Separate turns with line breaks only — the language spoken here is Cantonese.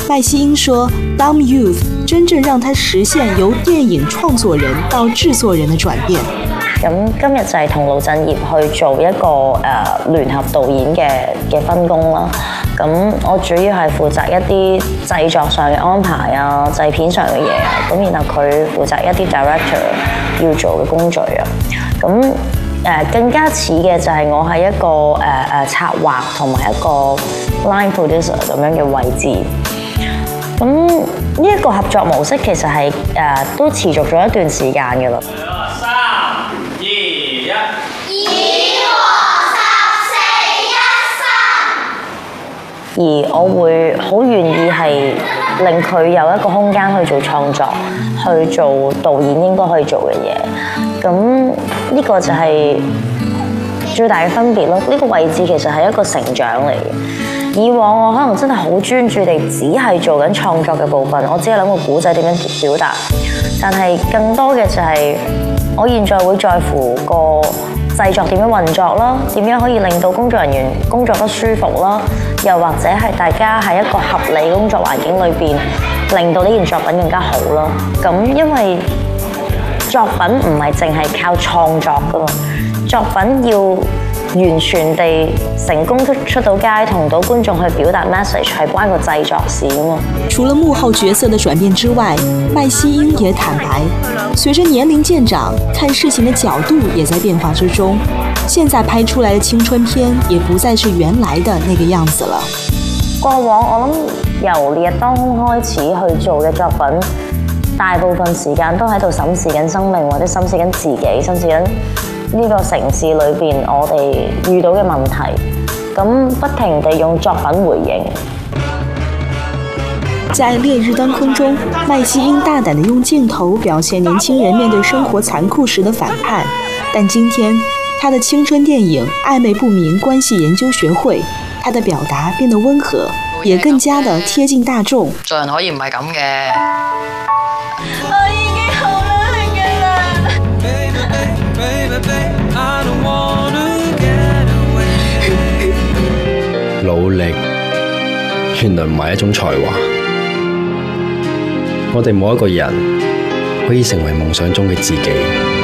麥希英說 Dumb Youth 真正讓他實現由電影創作人到製作人的轉變。
咁今日就係同盧振業去做一個聯合導演嘅分工啦。咁我主要係負責一啲製作上嘅安排啊、製片上嘅嘢啊。咁然後佢負責一啲 director 要做嘅工序啊。咁更加似嘅就係我係一個策劃同埋一個 line producer 咁樣嘅位置。咁呢一個合作模式其實係都持續咗一段時間嘅啦。3、2、1，以和1413。而我會好願意係令佢有一個空間去做創作，去做導演應該可以做嘅嘢。咁呢個就係最大嘅分別咯。呢個位置其實係一個成長嚟嘅。以往我可能真係好專注地只係做緊創作嘅部分，我只係諗個故仔點樣表達。但係更多嘅就係我現在會在乎個製作點樣運作啦，點樣可以令到工作人員工作得舒服啦，又或者係大家喺一個合理工作環境裏邊，令到呢件作品更加好啦。咁因為作品唔係淨係靠創作噶嘛，作品要完全地成功出到街，同到觀眾去表達 message， 係關個製作事啊嘛。
除了幕後角色的轉變之外，麥希英也坦白，隨着年齡漸長，看事情的角度也在變化之中。現在拍出來的青春片，也不再是原來的那個樣子了。
過往我諗由烈日當空開始去做嘅作品，大部分時間都喺度審視緊生命，或者審視緊自己，審視緊呢個城市裏邊我哋遇到嘅問題，咁不停地用作品回應。
在烈日當空中，麥希英大膽地用鏡頭表現年輕人面對生活殘酷時的反叛。但今天，他的青春電影《曖昧不明關係研究學會》，他的表達變得溫和，也更加的貼近大眾。
做人可以唔係咁嘅。
我已經好努力㗎啦。
努力原來唔係一種才華。我哋冇一個人可以成為夢想中嘅自己。